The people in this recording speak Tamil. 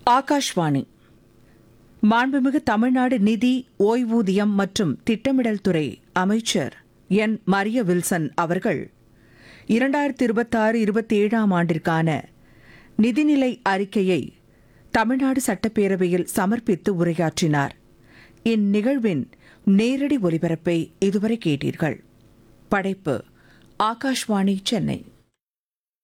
ஆகாஷ்வாணி. மாண்புமிகு தமிழ்நாடு நிதி, ஓய்வூதியம் மற்றும் திட்டமிடல் துறை அமைச்சர் என். மரிய வில்சன் அவர்கள் 2026-27 ஆண்டிற்கான நிதிநிலை அறிக்கையை தமிழ்நாடு சட்டப்பேரவையில் சமர்ப்பித்து உரையாற்றினார். இந்நிகழ்வின் நேரடி ஒலிபரப்பை இதுவரை கேட்டீர்கள். படைப்பு ஆகாஷ்வாணி, சென்னை.